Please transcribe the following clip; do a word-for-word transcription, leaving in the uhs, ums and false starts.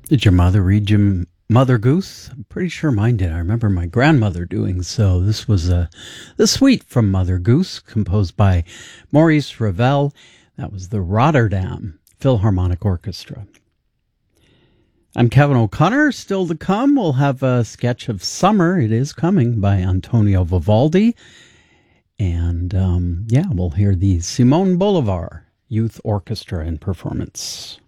Did your mother read you Mother Goose? I'm pretty sure mine did. I remember my grandmother doing so. This was a the suite from Mother Goose, composed by Maurice Ravel. That was the Rotterdam Philharmonic Orchestra. I'm Kevin O'Connor. Still to come, we'll have a sketch of Summer. It is coming by Antonio Vivaldi. And um, yeah, we'll hear the Simone Bolivar Youth Orchestra in performance.